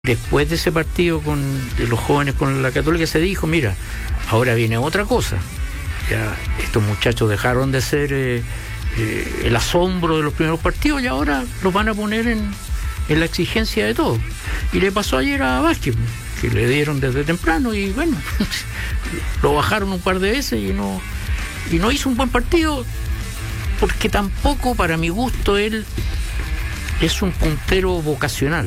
Después de ese partido de los jóvenes con la Católica se dijo, mira, ahora viene otra cosa. Ya estos muchachos dejaron de ser el asombro de los primeros partidos y ahora los van a poner en la exigencia de todo. Y le pasó ayer a Vázquez, que le dieron desde temprano y bueno, lo bajaron un par de veces y no hizo un buen partido, porque tampoco, para mi gusto, él es un puntero vocacional.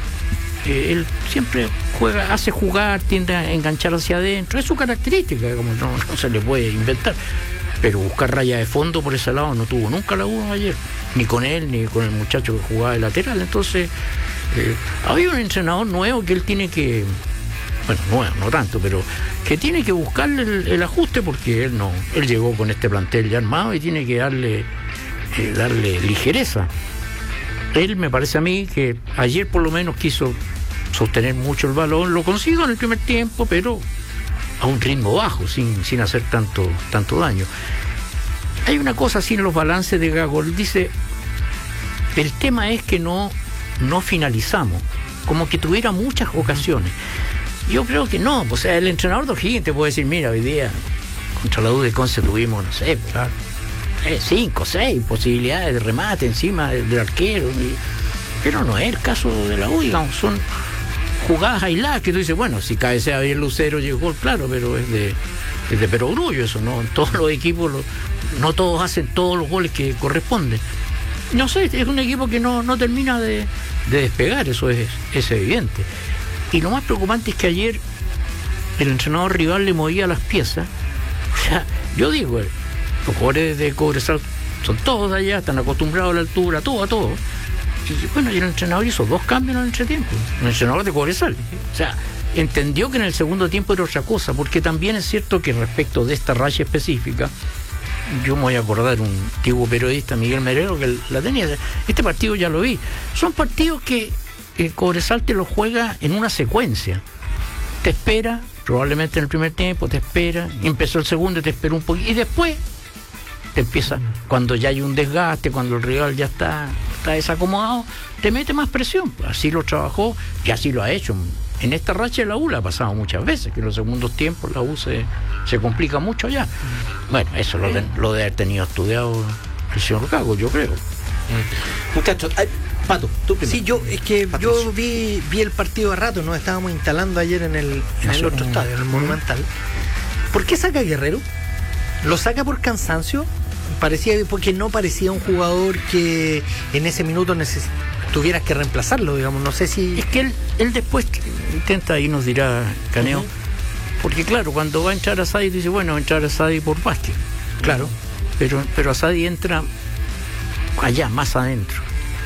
Él siempre hace jugar, tiende a enganchar hacia adentro, es su característica, como no se le puede inventar. Pero buscar raya de fondo por ese lado no tuvo nunca la U ayer, ni con él, ni con el muchacho que jugaba de lateral. Entonces, había un entrenador nuevo que él tiene que, bueno, nuevo, no tanto, pero que tiene que buscarle el ajuste, porque él llegó con este plantel ya armado y tiene que darle ligereza. Él, me parece a mí, que ayer por lo menos quiso sostener mucho el balón, lo consiguió en el primer tiempo, pero a un ritmo bajo, sin hacer tanto daño. Hay una cosa así en los balances de Gago, él dice, el tema es que no finalizamos, como que tuviera muchas ocasiones. Yo creo que no, o sea, el entrenador de O'Higgins te puede decir, mira, hoy día contra la U de Conce tuvimos, no sé, claro, 5, 6 posibilidades de remate encima del arquero, pero no es el caso de la U, digamos, son jugadas aisladas que tú dices, bueno, si cabecea bien Lucero llegó, claro, pero es de perogrullo eso, ¿no? En todos los equipos, no todos hacen todos los goles que corresponden. No sé, es un equipo que no termina de despegar, eso es evidente. Y lo más preocupante es que ayer el entrenador rival le movía las piezas. O sea, yo digo, los jugadores de Cobresal son todos de allá, están acostumbrados a la altura, todo. Y bueno, y el entrenador hizo 2 cambios en el entretiempo, el entrenador de Cobresal. O sea, entendió que en el segundo tiempo era otra cosa, porque también es cierto que respecto de esta raya específica, yo me voy a acordar un antiguo periodista, Miguel Merero, que la tenía. Este partido ya lo vi. Son partidos que Cobresal te lo juega en una secuencia. Te espera, probablemente en el primer tiempo, te espera, empezó el segundo y te espera un poquito, y después te empieza, cuando ya hay un desgaste, cuando el rival ya está desacomodado, te mete más presión. Así lo trabajó y así lo ha hecho. En esta racha de la U la ha pasado muchas veces, que en los segundos tiempos la U se complica mucho ya. Bueno, eso lo debe haber tenido estudiado el señor Gago, yo creo. Muchachos, Pato, tú primero. Sí, yo vi el partido a rato, nos estábamos instalando ayer en el otro estadio, en el Monumental. ¿Por qué saca a Guerrero? ¿Lo saca por cansancio? Porque no parecía un jugador que en ese minuto tuvieras que reemplazarlo, digamos, no sé si... Es que él después intenta, y nos dirá Caneo, porque claro, cuando va a entrar a Sadi dice, bueno, va a entrar a Sadi por Vázquez, claro, pero a Sadi entra allá, más adentro,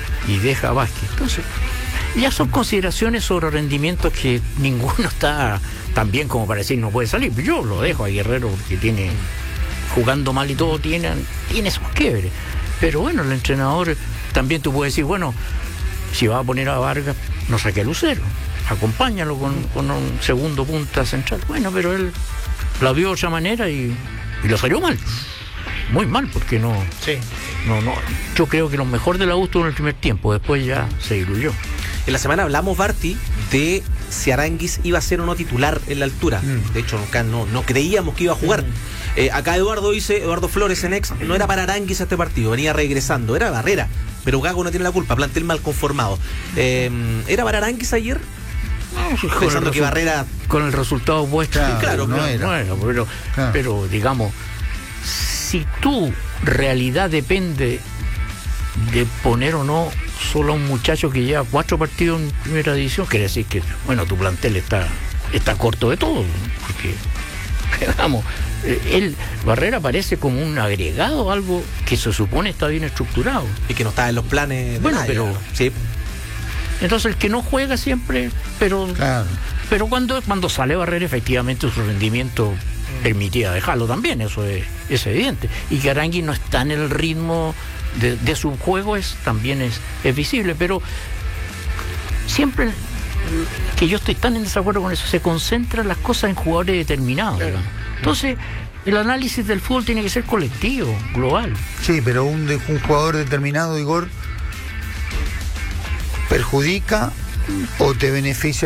y deja a Vázquez. Entonces, ya son consideraciones sobre rendimientos que ninguno está tan bien como para decir no puede salir. Yo lo dejo a Guerrero porque jugando mal y todo, tiene sus quiebres. Pero bueno, el entrenador también tú puedes decir, bueno, si va a poner a Vargas, no saque a Lucero, acompáñalo con un segundo punta central. Bueno, pero él la vio de otra manera y lo salió mal. Muy mal, porque no. Yo creo que lo mejor de la U estuvo en el primer tiempo, después ya se diluyó. En la semana hablamos, Barty, de si Aránguiz iba a ser o no titular en la altura. De hecho, acá no creíamos que iba a jugar. Acá Eduardo Flores en ex, no era para Aránguiz este partido, venía regresando, era Barrera, pero Gago no tiene la culpa, plantel mal conformado. ¿Era para Aránguiz ayer? Pensando que Barrera... Con el resultado opuesto. Claro, pero digamos, si tu realidad depende de poner o no solo a un muchacho que lleva 4 partidos en primera división, quiere decir que, bueno, tu plantel está corto de todo, porque, digamos, Barrera parece como un agregado, algo que se supone está bien estructurado. Y que no está en los planes de bueno, nadie, pero... ¿no? Sí. Entonces el que no juega siempre, pero cuando sale Barrera, efectivamente su rendimiento permitía dejarlo también, eso es evidente. Y que Aránguiz no está en el ritmo de su juego también es visible, pero siempre que yo estoy tan en desacuerdo con eso, se concentran las cosas en jugadores determinados. Claro. Entonces, el análisis del fútbol tiene que ser colectivo, global. Sí, pero un jugador determinado, Igor, perjudica o te beneficia